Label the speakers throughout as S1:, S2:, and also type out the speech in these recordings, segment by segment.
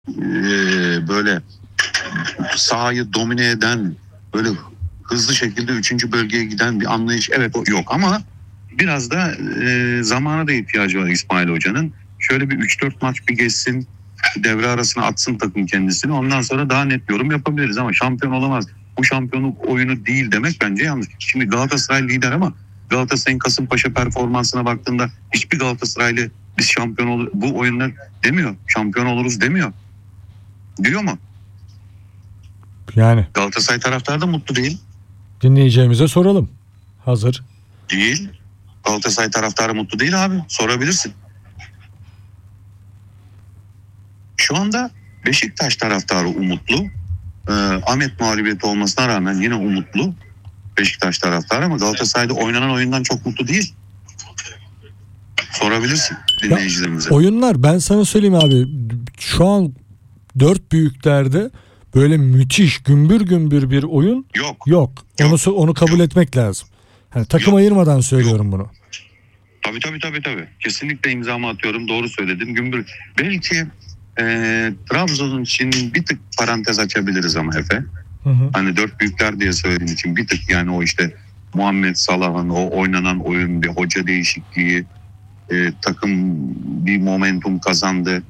S1: böyle sahayı domine eden, böyle hızlı şekilde 3. bölgeye giden bir anlayış evet o yok ama biraz da zamana da ihtiyacı var İsmail Hoca'nın. Şöyle bir 3-4 maç bir geçsin, devre arasına atsın takım kendisini. Ondan sonra daha net yorum yapabiliriz ama şampiyon olamaz. Bu şampiyonluk oyunu değil demek bence yanlış. Şimdi Galatasaray lider ama Galatasaray'ın Kasımpaşa performansına baktığında hiçbir Galatasaraylı biz şampiyon olur bu oyunda demiyor. Şampiyon oluruz demiyor. Diyor mu?
S2: Yani
S1: Galatasaray taraftarı da mutlu değil.
S2: dinleyeceğimize soralım. Hazır.
S1: Değil. Galatasaray taraftarı mutlu değil abi. Sorabilirsin. Şu anda Beşiktaş taraftarı umutlu. Ahmet mağlubiyeti olmasına rağmen yine umutlu Beşiktaş taraftarı ama Galatasaray'da oynanan oyundan çok mutlu değil. Sorabilirsin dinleyicilerimize.
S2: Oyunlar ben sana söyleyeyim abi. Şu an 4 büyüklerde böyle müthiş gümbür gümbür bir oyun yok. Onu kabul etmek lazım. Hani takım ayırmadan söylüyorum bunu.
S1: Tabii. Kesinlikle imzamı atıyorum. Doğru söyledin. Gümbür. Belki Trabzon için bir tık parantez açabiliriz ama Efe. Hani 4 büyükler diye söylediğim için bir tık yani o işte Muhammed Salah'ın o oynanan oyun bir hoca değişikliği takım bir momentum kazandı.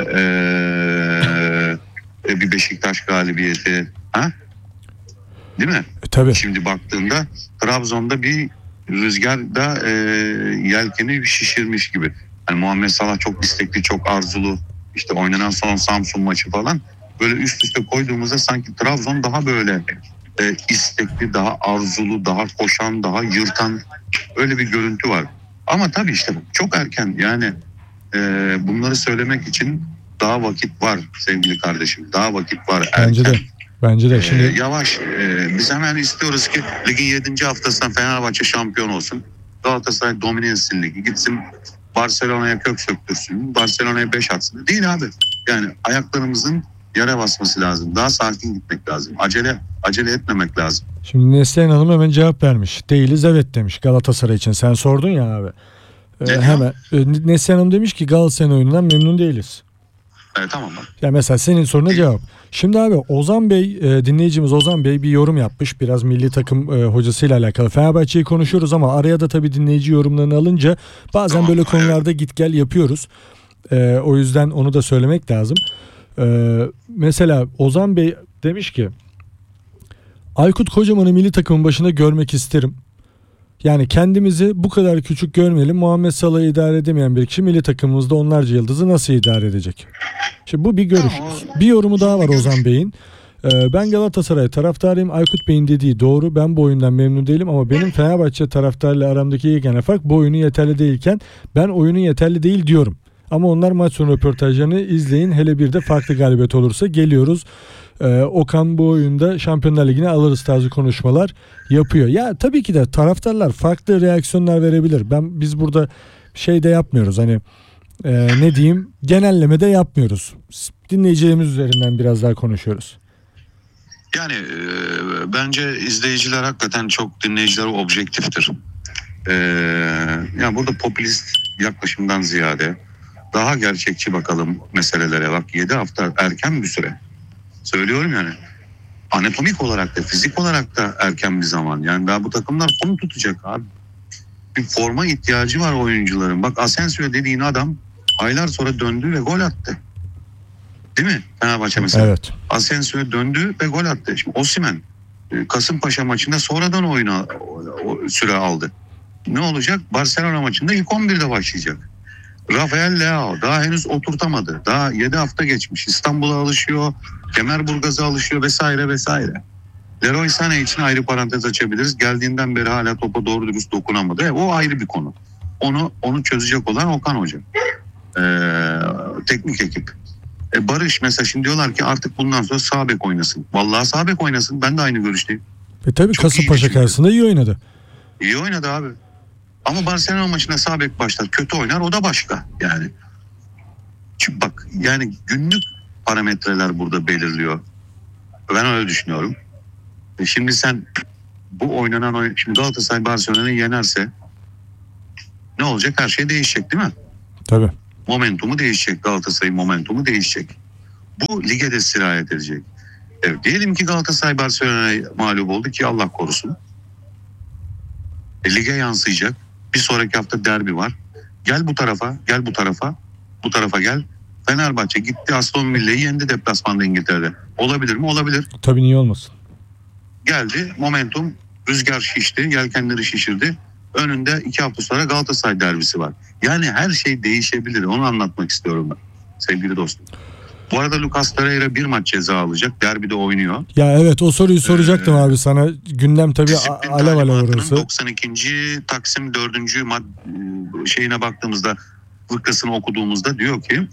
S1: Bir Beşiktaş galibiyeti. Ha? Değil mi?
S2: Tabii.
S1: Şimdi baktığında Trabzon'da bir rüzgarda yelkeni şişirmiş gibi. Yani Muhammed Salah çok istekli, çok arzulu. İşte oynanan son Samsun maçı falan. Böyle üst üste koyduğumuzda sanki Trabzon daha böyle istekli, daha arzulu, daha koşan, daha yırtan öyle bir görüntü var. Ama tabii işte çok erken yani bunları söylemek için daha vakit var sevgili kardeşim. Daha vakit var erken.
S2: Bence de. Şimdi
S1: yavaş. Biz hemen istiyoruz ki ligin 7. haftasında Fenerbahçe şampiyon olsun. Galatasaray domine etsin ligi. Gitsin Barcelona'ya kök söktürsün. Barcelona'ya 5 atsın. Değil abi. Yani ayaklarımızın yere basması lazım. Daha sakin gitmek lazım. Acele etmemek lazım.
S2: Şimdi Neslihan Hanım hemen cevap vermiş. Değiliz evet demiş Galatasaray için. Sen sordun ya abi. Hemen Neslihan Hanım demiş ki Galatasaray oyunundan memnun değiliz.
S1: Tamam bak.
S2: Ya mesela senin soruna cevap. Şimdi abi Ozan Bey, dinleyicimiz Ozan Bey bir yorum yapmış. Biraz milli takım hocasıyla alakalı. Fenerbahçe'yi konuşuyoruz ama araya da tabii dinleyici yorumlarını alınca bazen böyle konularda git gel yapıyoruz. O yüzden onu da söylemek lazım. Mesela Ozan Bey demiş ki Aykut Kocaman'ı milli takımın başında görmek isterim. Yani kendimizi bu kadar küçük görmeyelim. Muhammed Salah'ı idare edemeyen bir kişi milli takımımızda onlarca yıldızı nasıl idare edecek? Şimdi bu bir görüş. Bir yorumu daha var Ozan Bey'in. Ben Galatasaray taraftarıyım. Aykut Bey'in dediği doğru. Ben bu oyundan memnun değilim ama benim Fenerbahçe taraftarıyla aramdaki yegane fark bu oyunu yeterli değilken ben oyunun yeterli değil diyorum. Ama onlar maç sonu röportajlarını izleyin. Hele bir de farklı galibiyet olursa geliyoruz. Okan bu oyunda Şampiyonlar Ligi'ne alırız tarzı konuşmalar yapıyor. Ya tabii ki de taraftarlar farklı reaksiyonlar verebilir. Biz burada şey de yapmıyoruz. Hani ne diyeyim? Genelleme de yapmıyoruz. Dinleyicilerimiz üzerinden biraz daha konuşuyoruz.
S1: Yani bence izleyiciler hakikaten çok dinleyiciler objektiftir. Yani burada popülist yaklaşımdan ziyade daha gerçekçi bakalım meselelere. Bak 7 hafta erken bir süre. Söylüyorum yani. Anatomik olarak da fizik olarak da erken bir zaman. Yani daha bu takımlar form tutacak abi. Bir forma ihtiyacı var oyuncuların. Bak Asensio dediğin adam aylar sonra döndü ve gol attı. Değil mi? Fenerbahçe mesela.
S2: Evet.
S1: Asensio döndü ve gol attı. Şimdi Osimhen Kasımpaşa maçında sonradan oyuna süre aldı. Ne olacak? Barcelona maçında ilk 11'de başlayacak. Rafael Leao daha henüz oturtamadı. Daha 7 hafta geçmiş. İstanbul'a alışıyor, Kemerburgaz'a alışıyor vesaire vesaire. Leroy Sané için ayrı parantez açabiliriz. Geldiğinden beri hala topa doğru dürüst dokunamadı. O ayrı bir konu. Onu çözecek olan Okan Hoca. Teknik ekip. Barış mesela şimdi diyorlar ki artık bundan sonra sağ bek oynasın. Vallahi sağ bek oynasın. Ben de aynı görüşteyim.
S2: Tabii Kasımpaşa karşısında iyi oynadı.
S1: İyi oynadı abi. Ama Barcelona maçında sağ bek başlar. Kötü oynar o da başka yani. Çünkü bak yani günlük parametreler burada belirliyor. Ben öyle düşünüyorum. Şimdi sen bu oynanan oyun... Şimdi Galatasaray Barcelona'yı yenerse ne olacak? Her şey değişecek değil mi?
S2: Tabii.
S1: Momentumu değişecek. Galatasaray'ın momentumu değişecek. Bu lige de sirayet edecek. Evet, diyelim ki Galatasaray Barcelona'ya mağlup oldu ki Allah korusun. Lige yansıyacak. Bir sonraki hafta derbi var. Gel bu tarafa, gel bu tarafa. Bu tarafa gel. Fenerbahçe gitti Aston Villa'yı yendi deplasmanda İngiltere'de. Olabilir mi? Olabilir.
S2: Tabii, niye olmasın?
S1: Geldi momentum, rüzgar şişti, yelkenleri şişirdi. Önünde 2 hafta sonra Galatasaray derbisi var. Yani her şey değişebilir. Onu anlatmak istiyorum ben sevgili dostum. Bu arada Lucas Torreira bir maç ceza alacak. Derbide oynuyor.
S2: Ya evet, o soruyu soracaktım abi sana. Gündem tabii
S1: Disiplin
S2: alev alev
S1: talimatının
S2: orası.
S1: 92. Taksim 4. Şeyine baktığımızda, fıkrasını okuduğumuzda diyor ki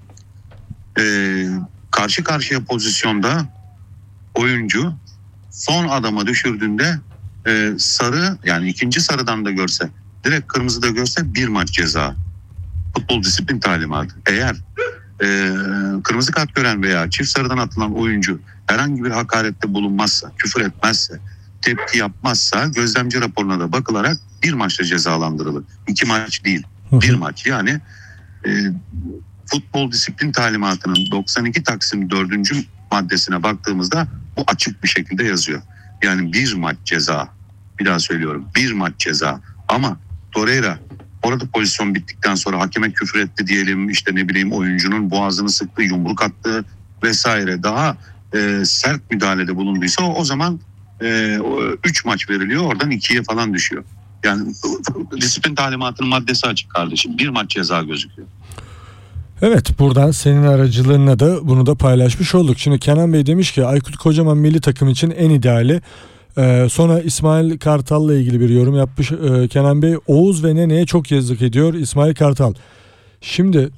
S1: karşı karşıya pozisyonda oyuncu son adama düşürdüğünde sarı, yani ikinci sarıdan da görse, direkt kırmızı da görse bir maç ceza. Futbol disiplin talimatı. Eğer kırmızı kart gören veya çift sarıdan atılan oyuncu herhangi bir hakarette bulunmazsa, küfür etmezse, tepki yapmazsa gözlemci raporuna da bakılarak bir maçla cezalandırılır. 2 maç değil, bir maç. Yani futbol disiplin talimatının 92 Taksim 4. maddesine baktığımızda bu açık bir şekilde yazıyor. Yani bir maç ceza. Bir daha söylüyorum, bir maç ceza. Ama Torreira orada pozisyon bittikten sonra hakeme küfür etti diyelim, işte ne bileyim oyuncunun boğazını sıktı, yumruk attı vesaire, daha sert müdahalede bulunduysa o zaman 3 maç veriliyor, oradan 2'ye falan düşüyor. Yani disiplin talimatının maddesi açık kardeşim, bir maç ceza gözüküyor.
S2: Evet, buradan senin aracılığınla da bunu da paylaşmış olduk. Şimdi Kenan Bey demiş ki Aykut Kocaman milli takım için en ideali. Sonra İsmail Kartal'la ilgili bir yorum yapmış Kenan Bey. Oğuz ve Nene'ye çok yazık ediyor İsmail Kartal. Şimdi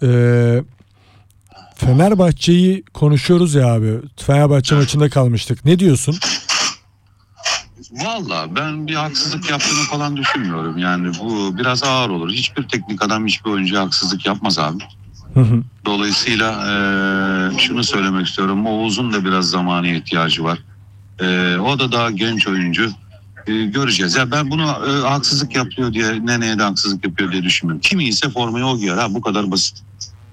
S2: Fenerbahçe'yi konuşuyoruz ya abi. Fenerbahçe maçında kalmıştık. Ne diyorsun?
S1: Valla ben bir haksızlık yaptığını falan düşünmüyorum. Yani bu biraz ağır olur. Hiçbir teknik adam hiçbir oyuncuya haksızlık yapmaz abi. Dolayısıyla şunu söylemek istiyorum. Oğuz'un da biraz zamana ihtiyacı var. O da daha genç oyuncu. Göreceğiz. Ya ben bunu haksızlık yapıyor diye, Nene'ye de haksızlık yapıyor diye düşünmüyorum. Kimi ise formayı o giyer. Ha, bu kadar basit.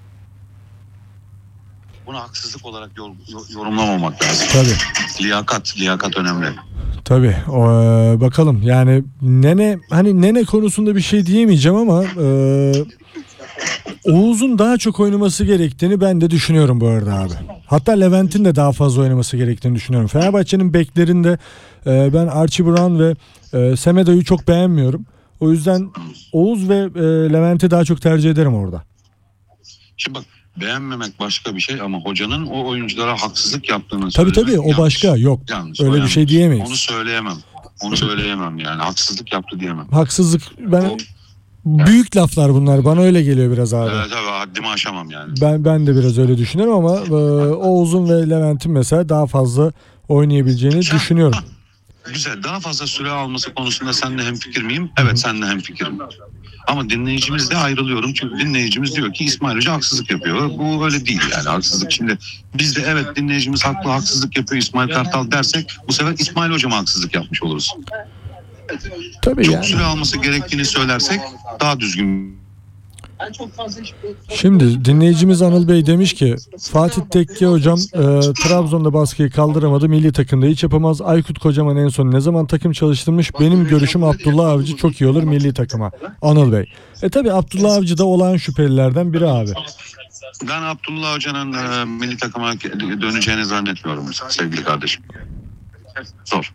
S1: Bunu haksızlık olarak yorumlamamak lazım.
S2: Tabii.
S1: Liyakat önemli.
S2: Tabii. Bakalım yani Nene konusunda bir şey diyemeyeceğim ama Oğuz'un daha çok oynaması gerektiğini ben de düşünüyorum bu arada abi. Hatta Levent'in de daha fazla oynaması gerektiğini düşünüyorum. Fenerbahçe'nin beklerinde ben Archie Brown ve Semedo'yu çok beğenmiyorum. O yüzden Oğuz ve Levent'i daha çok tercih ederim orada.
S1: Şimdi bak, beğenmemek başka bir şey ama hocanın o oyunculara haksızlık yaptığını
S2: tabii o
S1: yanlış.
S2: başka. Yok.
S1: Yanlış,
S2: öyle bir
S1: yanlış.
S2: şey diyemeyiz.
S1: Onu söyleyemem yani. Haksızlık yaptı diyemem.
S2: Haksızlık, büyük laflar bunlar. Bana öyle geliyor biraz abi.
S1: Evet, haddimi aşamam yani.
S2: Ben de biraz öyle düşünüyorum ama Oğuz'un ve Levent'in mesela daha fazla oynayabileceğini düşünüyorum.
S1: Güzel. Daha fazla süre alması konusunda seninle hemfikir miyim? Evet, seninle hemfikirim. Ama dinleyicimizle ayrılıyorum. Çünkü dinleyicimiz diyor ki İsmail Hoca haksızlık yapıyor. Bu öyle değil yani, haksızlık. Şimdi biz de evet dinleyicimiz haklı, haksızlık yapıyor İsmail Kartal dersek bu sefer İsmail Hoca'ma haksızlık yapmış oluruz.
S2: Tabii
S1: çok
S2: yani.
S1: süre alması gerektiğini söylersek daha düzgün.
S2: Şimdi dinleyicimiz Anıl Bey demiş ki Fatih Tekke hocam Trabzon'da baskıyı kaldıramadı, milli takımda hiç yapamaz. Aykut Kocaman en son ne zaman takım çalıştırmış? Benim görüşüm Abdullah Avcı çok iyi olur milli takıma. Anıl Bey. Tabii Abdullah Avcı da olağan şüphelilerden biri abi.
S1: Ben Abdullah Hoca'nın milli takıma döneceğini zannetmiyorum sevgili kardeşim. Zor.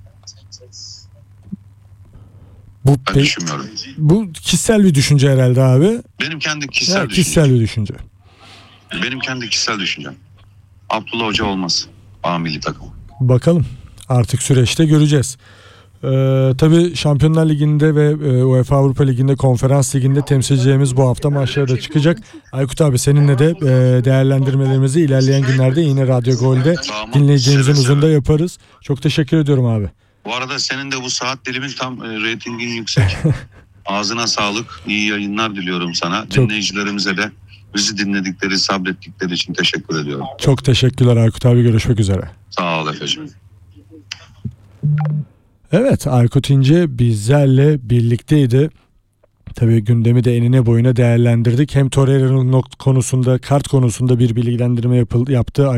S1: Ben düşünmüyorum.
S2: Bu kişisel bir düşünce herhalde abi.
S1: Benim kendi kişisel
S2: kişisel bir düşünce.
S1: Benim kendi kişisel düşüncem. Abdullah Hoca olmaz milli takım.
S2: Bakalım. Artık süreçte göreceğiz. Tabii Şampiyonlar Ligi'nde ve UEFA Avrupa Ligi'nde, Konferans Ligi'nde temsilcilerimiz bu hafta maçlara da çıkacak. Aykut abi seninle de değerlendirmelerimizi ilerleyen günlerde yine Radyo Gol'de dinleyeceğimizin huzurunda yaparız. Çok teşekkür ediyorum abi.
S1: Bu arada senin de bu saat dilimin tam reytingin yüksek. Ağzına sağlık, iyi yayınlar diliyorum sana. Dinleyicilerimize de bizi dinledikleri, sabrettikleri için teşekkür ediyorum.
S2: Çok teşekkürler Aykut abi, görüşmek üzere.
S1: Sağ ol efendim.
S2: Evet, Aykut İnce bizlerle birlikteydi. Tabii gündemi de enine boyuna değerlendirdik. Hem Torreira'nın konusunda, kart konusunda bir bilgilendirme yaptı.